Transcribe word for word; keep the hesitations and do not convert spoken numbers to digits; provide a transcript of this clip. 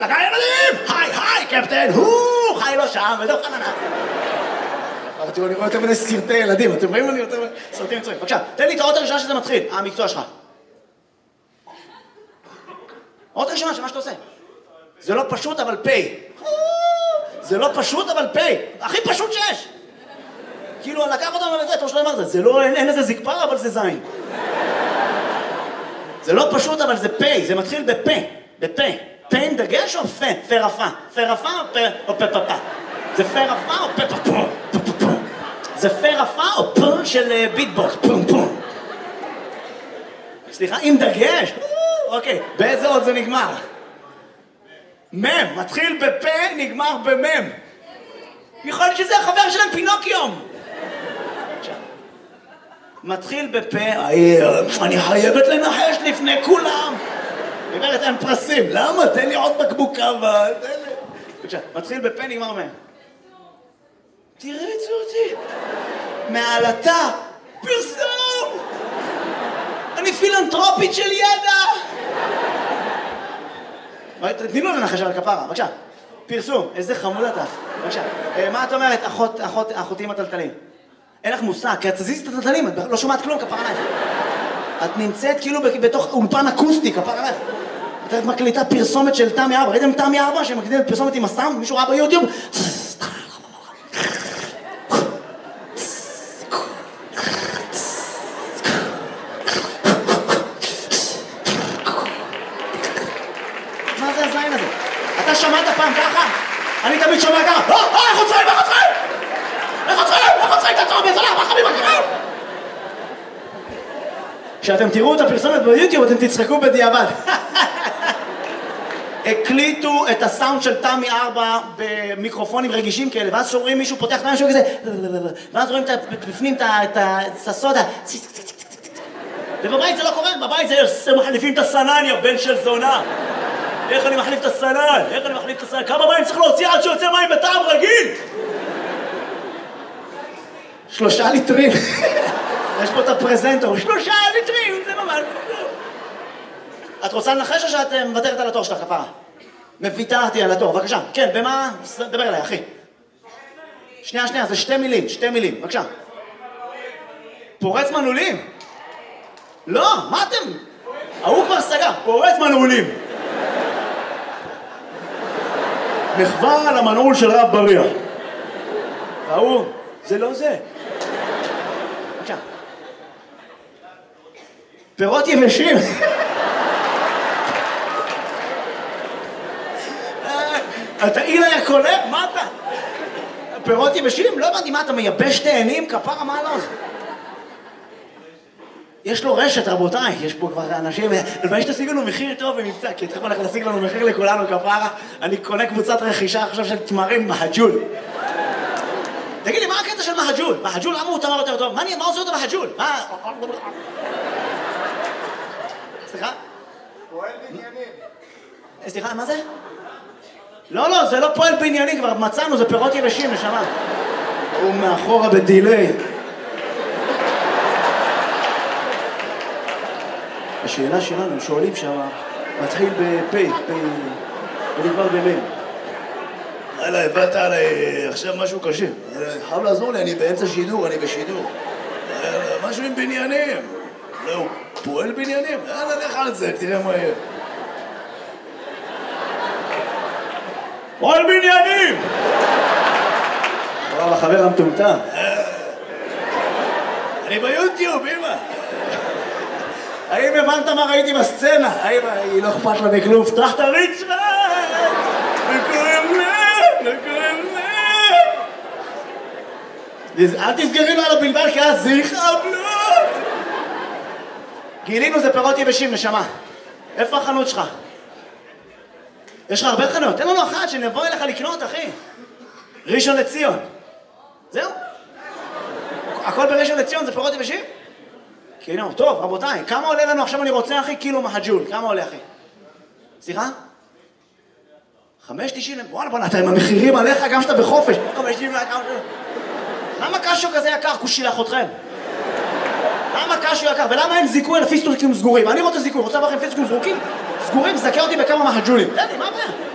דקה ילדים! היי היי קפטן! הו! חי לא שם ודוח עננה. תראו, אני רואה יותר מדי סרטי ילדים, אתם רואים אני יותר מדי סרטים מצויים. בבקשה, תן לי את האות הראשונה שזה מתחיל, המקצוע שלך. האות הראשונה שמה שאתה עושה. זה לא פשוט אבל פי. זה לא פשוט אבל פי. הכי פשוט שיש. כאילו, לקח אותם על זה, תור שלא אמרת, זה לא, אין איזה זקפר אבל זה זין. זה לא פשוט אבל זה פי, זה מתחיל בפה, בפה. פה עם דגש או פה? פה רפה. פה רפה או פה או פה פפה? זה פה רפה או פה פפה? זה פה רפה או פה של ביטבוקס? פום פום. סליחה, עם דגש? אוקיי, באיזה עוד זה נגמר? מם, מתחיל בפה, נגמר במם. יכול להיות שזה החבר שלהם פינוקיום. מתחיל בפה, אני חייבת לנחש לפני כולם. היא אומרת, אין פרסים. למה? תן לי עוד בקבוק קווה. מתחיל בפה, נגמר מהם. תריצו אותי. מעלתה, פרסום. אני פילנטרופית של ידע. תני לו לנחש על הכפרה, בבקשה. פרסום, איזה חמוד אתה. בבקשה. מה את אומרת, אחות, אחות, אחותים הטלטלים? אין לך מושג, כי את תזיזי את הטלטלים, את לא שומעת כלום, כפרה עליך. את נמצאת כאילו בתוך אולפן אקוסטי, כפרה עליך. את מקליטה פרסומת של תמי ארבע. ראיתם תמי ארבע שמקליטה פרסומת עם הסאונד? מישהו ראה ביוטיוב? מה זה הזין הזה? אתה שמעת פעם ככה? אני תמיד שומע ככה. אה, איך עוצרים, איך עוצרים? איך עוצרים, איך עוצרים? תעצור בזולה, מה חמים הקרב? כשאתם תראו את הפרסומת ביוטיוב, אתם תצחקו בדיעבד. הקליטו את הסאונד של תמי ארבע במיקרופונים רגישים כאלה, ואז שומעים מישהו פותח את משהו כזה, ואז רואים בפנים את הסודה. ובבית זה לא קורה, בבית זה מחליפים את הסנן, יא בן של זונה. איך אני מחליף את הסנן? איך אני מחליף את הסנן? כמה מים צריך להוציא עד שיוצא מים בטעם רגיל? שלושה ליטרים. יש פה את הפרזנטור, שלושה ליטרים, זה ממש... את רוצה לנחש או שאת מוותרת על התור שלך, כפרה? מוויתרתי על התור, בבקשה. כן, במה? דבר אליי, אחי. שנייה, שנייה, זה שתי מילים, שתי מילים, בבקשה. פורץ מנעולים? לא, מה אתם? ההוא כבר סגר, פורץ מנעולים. מחווה על המנעול של רב בריח. ההוא, זה לא זה. בבקשה. פירות יבשים. אתה אילה יא קולה? מה אתה? פירות יבשים? לא הבנתי, מה אתה מייבש תאנים? כפרה, מה לא זה? יש לו רשת, רבותיי, יש פה כבר אנשים, ולבאי שתשיג לנו מחיר טוב במבצע, כי תכף הולך להשיג לנו מחיר לכולנו, כפרה, אני קונה קבוצת רכישה עכשיו של תמרים מהג'ול. תגיד לי, מה הקטע של מהג'ול? מהג'ול, למה הוא תמר יותר טוב? מה עושה אותו מהג'ול? מה? סליחה? פועל בניינים. סליחה, מה זה? לא, לא, זה לא פועל בעניינים, כבר מצאנו, זה פירות יבשים, נשמה. הוא מאחורה בדילי. השאלה שלנו, שואלים שם, מתחיל בפי, פי, ונגמר במי. הלאה, הבאת עליי עכשיו משהו קשה. חייב לעזור לי, אני באמצע שידור, אני בשידור. משהו עם בניינים. לא, הוא פועל בניינים? יאללה, לך על זה, תראה מה יהיה. פועל בניינים! וואו, החבר המטומטם. אני ביוטיוב, אמא. האם הבנת מה ראיתי בסצנה? האם היא לא אכפת לה מכלום? פתח את הריץ שלך! וקוראים לב! וקוראים לב! אל תסגרי לו על הבלבל, כי אז זה יכאבלות! גילינו זה פירות יבשים, נשמה. איפה החנות שלך? יש לך הרבה חנויות. תן לנו אחת שנבוא אליך לקנות, אחי. ראשון לציון. זהו? הכל בראשון לציון זה פירות יבשים? כאילו, טוב, רבותיי, כמה עולה לנו עכשיו אני רוצה, אחי, קילו מהג'ול? כמה עולה, אחי? סליחה? חמש תשעים? וואלה, בוא נתן עם המחירים עליך גם שאתה בחופש. חמש תשעים יקר. למה קשו כזה יקר? כושילח אתכם. למה קשו יקר? ולמה אין זיכוי על פיסטוקים סגורים? אני רוצה זיכוי, רוצה לבחר פיסטוקים סגורים? סגורים, זכה אותי בכמה מהג'ולים. תן לי, מה הבעיה?